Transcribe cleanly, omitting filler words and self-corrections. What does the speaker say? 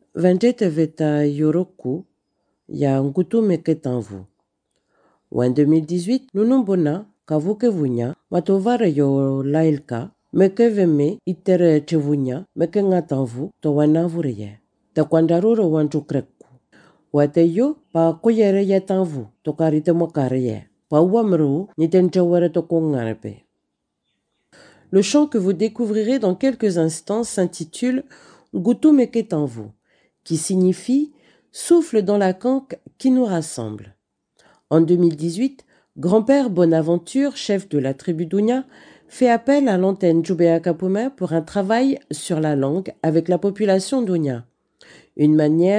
Vendete veta yoroku ya ngutu meketanvu. Ou en 2018, nunumbona kavuke vunya matovare yo lailka mekeveme itere chevunya mekengatanvu to wanavuriye. Ta kwandaruro wanchukreku. Wateyo pa koyere yetanvu to karite mokariye. Pa uamru nitenchewere to kongarepe. Le chant que vous découvrirez dans quelques instants s'intitule Ngutu meketanvu, qui signifie souffle dans la canque qui nous rassemble. En 2018, grand-père Bonaventure, chef de la tribu Dounia, fait appel à l'antenne Djoubéa Kapoumer pour un travail sur la langue avec la population Dounia. Une manière